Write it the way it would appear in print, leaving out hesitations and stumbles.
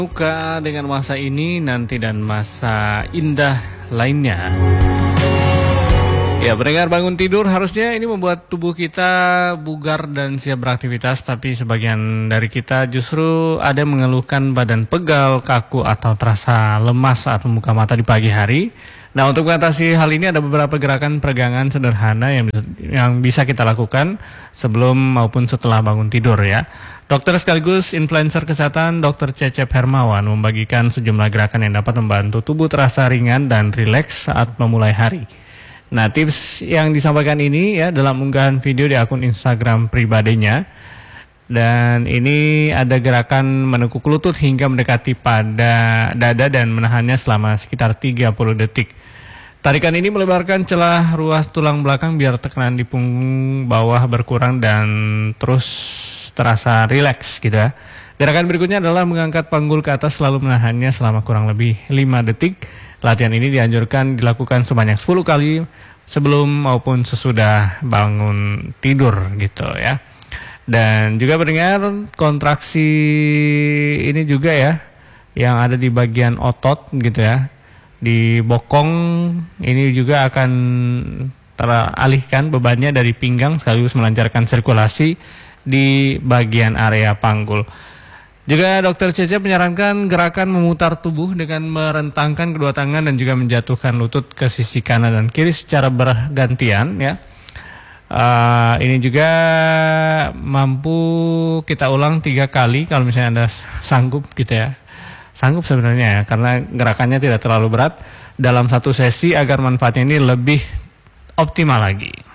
Suka dengan masa ini nanti dan masa indah lainnya. Ya, pendengar bangun tidur harusnya ini membuat tubuh kita bugar dan siap beraktivitas, tapi sebagian dari kita justru ada yang mengeluhkan badan pegal, kaku atau terasa lemas saat membuka mata di pagi hari. Nah, untuk mengatasi hal ini ada beberapa gerakan peregangan sederhana yang bisa kita lakukan sebelum maupun setelah bangun tidur ya. Dokter sekaligus influencer kesehatan Dr. Cecep Hermawan membagikan sejumlah gerakan yang dapat membantu tubuh terasa ringan dan rileks saat memulai hari. Nah, tips yang disampaikan ini ya dalam unggahan video di akun Instagram pribadinya. Dan ini ada gerakan menekuk lutut hingga mendekati pada dada dan menahannya selama sekitar 30 detik. Tarikan ini melebarkan celah ruas tulang belakang biar tekanan di punggung bawah berkurang dan terus terasa rileks gitu ya. Gerakan berikutnya adalah mengangkat panggul ke atas selalu menahannya selama kurang lebih 5 detik. Latihan ini dianjurkan dilakukan sebanyak 10 kali sebelum maupun sesudah bangun tidur gitu ya. Dan juga mendengar kontraksi ini juga ya yang ada di bagian otot gitu ya. Di bokong ini juga akan teralihkan bebannya dari pinggang sekaligus melancarkan sirkulasi di bagian area panggul. Juga Dr. Cecep menyarankan gerakan memutar tubuh dengan merentangkan kedua tangan dan juga menjatuhkan lutut ke sisi kanan dan kiri secara bergantian ya. Ini juga mampu kita ulang 3 kali kalau misalnya Anda sanggup gitu ya. Sanggup sebenarnya ya, karena gerakannya tidak terlalu berat dalam satu sesi agar manfaatnya ini lebih optimal lagi.